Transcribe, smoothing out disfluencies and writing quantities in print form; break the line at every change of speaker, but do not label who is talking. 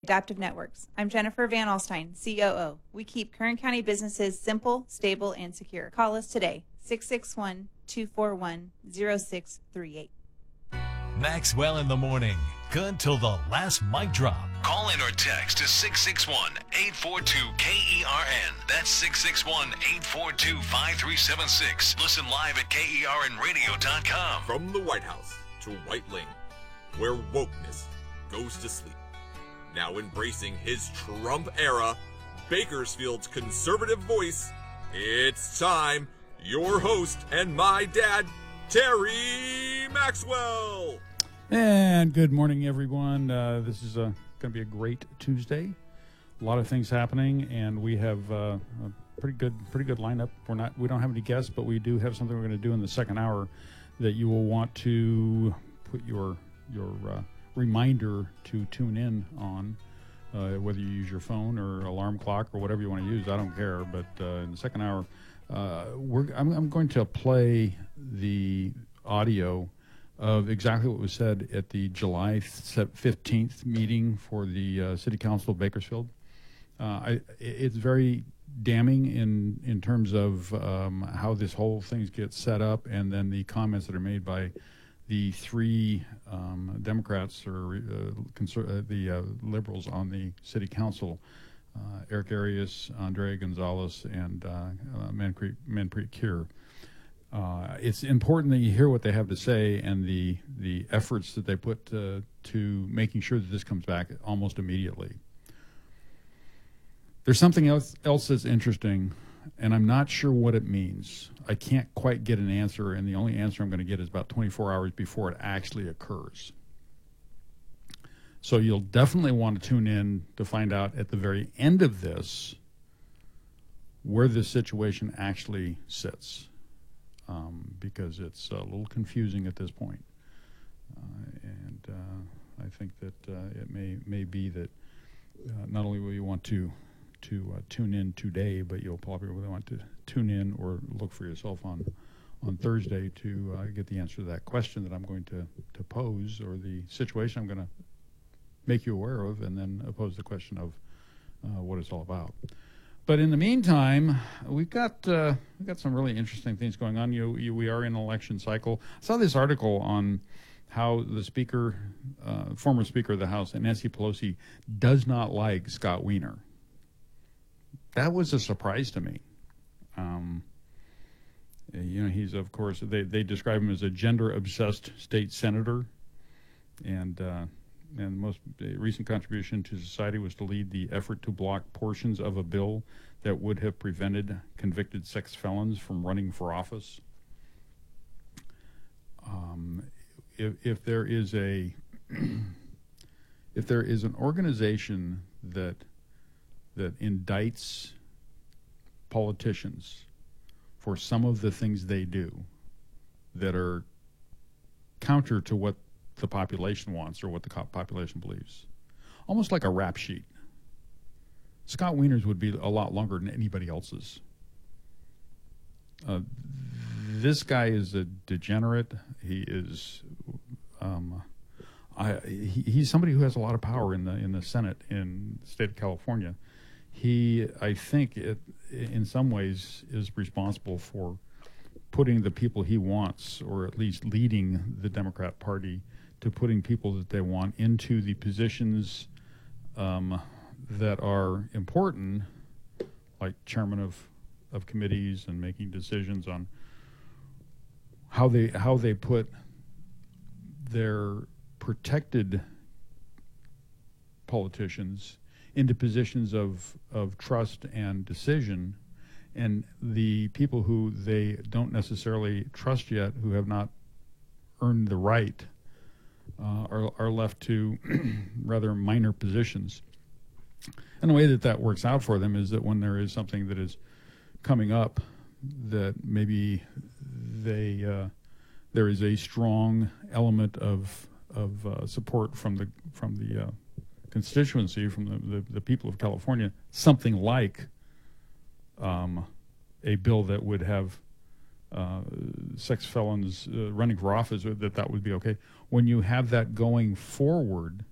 Adaptive Networks. I'm Jennifer Van Alstyne, COO. We keep Kern County businesses simple, stable, and secure. Call us today, 661-241-0638.
Maxwell in the morning. Good till the last mic drop. Call in or text to 661-842-KERN. That's 661-842-5376. Listen live at KERNradio.com.
From the White House to White Lane, where wokeness goes to sleep. Now embracing his Trump era, Bakersfield's conservative voice, it's time. Your host and my dad, Terry Maxwell.
And good morning, everyone. This is going to be a great Tuesday. A lot of things happening, and we have a pretty good lineup. We don't have any guests, but we do have something we're going to do in the second hour that you will want to put your reminder to tune in on, whether you use your phone or alarm clock or whatever you want to use. I don't care. But in the second hour, I'm going to play the audio of exactly what was said at the July 15th meeting for the City Council of Bakersfield. It's very damning in terms of how this whole thing gets set up, and then the comments that are made by the three Democrats or the liberals on the City Council, Eric Arias, Andrea Gonzalez, and Manpreet Kaur. It's important that you hear what they have to say and the efforts that they put to making sure that this comes back almost immediately. There's something else that's interesting, and I'm not sure what it means. I can't quite get an answer, and the only answer I'm going to get is about 24 hours before it actually occurs. So you'll definitely want to tune in to find out at the very end of this where this situation actually sits. Because it's a little confusing at this point. And I think that it may be that not only will you want to tune in today, but you'll probably really want to tune in or look for yourself on Thursday to get the answer to that question that I'm going to pose, or the situation I'm going to make you aware of, and then pose the question of what it's all about. But in the meantime, we've got some really interesting things going on. We are in an election cycle. I saw this article on how the speaker, former Speaker of the House, Nancy Pelosi, does not like Scott Wiener. That was a surprise to me. He's, of course, they describe him as a gender-obsessed state senator, and most recent contribution to society was to lead the effort to block portions of a bill that would have prevented convicted sex felons from running for office. If there is an organization that indicts politicians for some of the things they do that are counter to what the population wants or what the population believes, almost like a rap sheet, Scott Wiener's would be a lot longer than anybody else's. This guy is a degenerate. He is he's somebody who has a lot of power in the Senate in the state of California. He, I think, in some ways, is responsible for putting the people he wants, or at least leading the Democrat Party to putting people that they want into the positions that are important, like chairman of committees and making decisions on how they put their protected politicians into positions of trust and decision, and the people who they don't necessarily trust yet, who have not earned the right, are left to rather minor positions. And the way that works out for them is that when there is something that is coming up that maybe there is a strong element of support from the constituency, from the people of California, something like a bill that would have sex felons running for office, that would be okay. When you have that going forward,